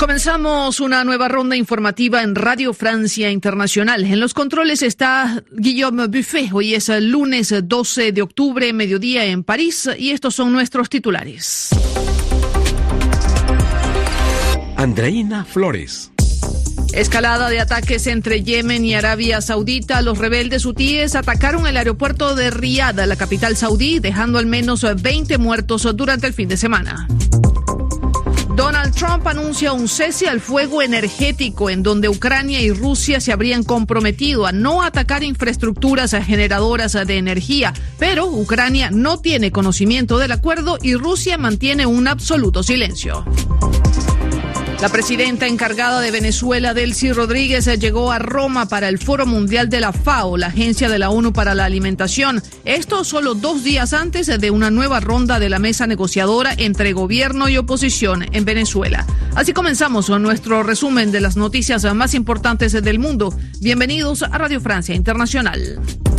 Comenzamos una nueva ronda informativa en Radio Francia Internacional. En los controles está Guillaume Buffet. Hoy es el lunes 12 de octubre, mediodía en París, y estos son nuestros titulares. Andreina Flores. Escalada de ataques entre Yemen y Arabia Saudita. Los rebeldes hutíes atacaron el aeropuerto de Riad, la capital saudí, dejando al menos 20 muertos durante el fin de semana. Donald Trump anuncia un cese al fuego energético en donde Ucrania y Rusia se habrían comprometido a no atacar infraestructuras generadoras de energía, pero Ucrania no tiene conocimiento del acuerdo y Rusia mantiene un absoluto silencio. La presidenta encargada de Venezuela, Delcy Rodríguez, llegó a Roma para el Foro Mundial de la FAO, la Agencia de la ONU para la Alimentación. Esto solo 2 días antes de una nueva ronda de la mesa negociadora entre gobierno y oposición en Venezuela. Así comenzamos nuestro resumen de las noticias más importantes del mundo. Bienvenidos a Radio Francia Internacional.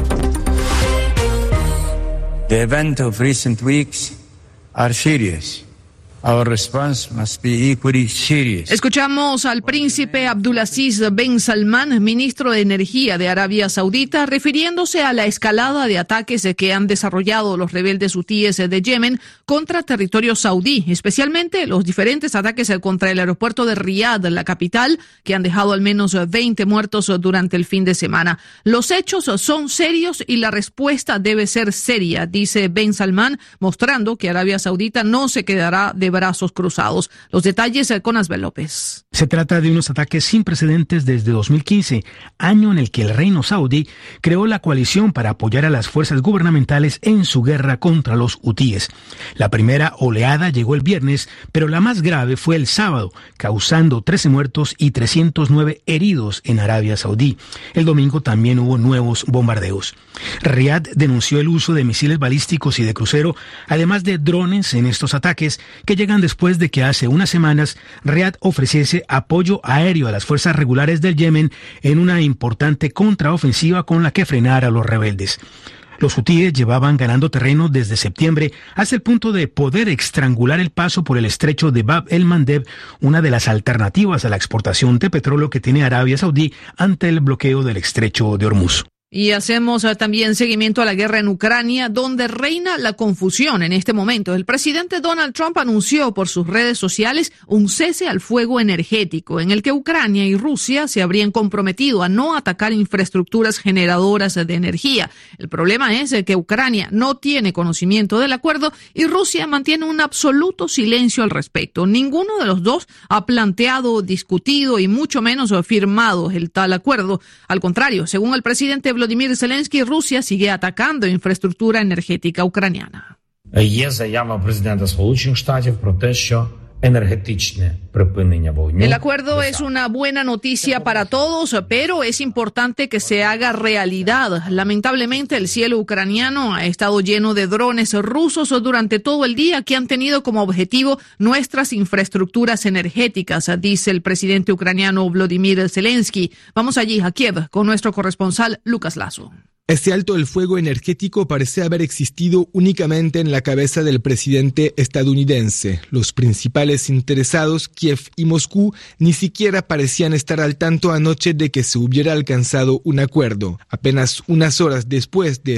The events of recent weeks are serious. Our response must be equally serious. Escuchamos al príncipe Abdulaziz Ben Salman, ministro de Energía de Arabia Saudita, refiriéndose a la escalada de ataques que han desarrollado los rebeldes hutíes de Yemen contra territorio saudí, especialmente los diferentes ataques contra el aeropuerto de Riad, la capital, que han dejado al menos 20 muertos durante el fin de semana. Los hechos son serios y la respuesta debe ser seria, dice Ben Salman, mostrando que Arabia Saudita no se quedará de brazos cruzados. Los detalles con Asbel López. Se trata de unos ataques sin precedentes desde 2015, año en el que el reino saudí creó la coalición para apoyar a las fuerzas gubernamentales en su guerra contra los hutíes. La primera oleada llegó el viernes, pero la más grave fue el sábado, causando 13 muertos y 309 heridos en Arabia Saudí. El domingo también hubo nuevos bombardeos. Riad denunció el uso de misiles balísticos y de crucero, además de drones en estos ataques, que llegan después de que hace unas semanas Riad ofreciese apoyo aéreo a las fuerzas regulares del Yemen en una importante contraofensiva con la que frenar a los rebeldes. Los hutíes llevaban ganando terreno desde septiembre hasta el punto de poder estrangular el paso por el estrecho de Bab el-Mandeb, una de las alternativas a la exportación de petróleo que tiene Arabia Saudí ante el bloqueo del estrecho de Hormuz. Y hacemos también seguimiento a la guerra en Ucrania, donde reina la confusión en este momento. El presidente Donald Trump anunció por sus redes sociales un cese al fuego energético, en el que Ucrania y Rusia se habrían comprometido a no atacar infraestructuras generadoras de energía. El problema es que Ucrania no tiene conocimiento del acuerdo y Rusia mantiene un absoluto silencio al respecto. Ninguno de los dos ha planteado, discutido y mucho menos firmado el tal acuerdo. Al contrario, según el presidente Volodymyr Zelensky, Rusia sigue atacando infraestructura energética ucraniana. Є заява президента Сполучених Штатів про те, що energetyczne припинення вогню. El acuerdo es una buena noticia para todos, pero es importante que se haga realidad. Lamentablemente, el cielo ucraniano ha estado lleno de drones rusos durante todo el día que han tenido como objetivo nuestras infraestructuras energéticas, dice el presidente ucraniano Volodymyr Zelensky. Vamos allí a Kiev con nuestro corresponsal Lucas Lazo. Este alto el fuego energético parece haber existido únicamente en la cabeza del presidente estadounidense. Los principales interesados, Kiev y Moscú, ni siquiera parecían estar al tanto anoche de que se hubiera alcanzado un acuerdo. Apenas unas horas después de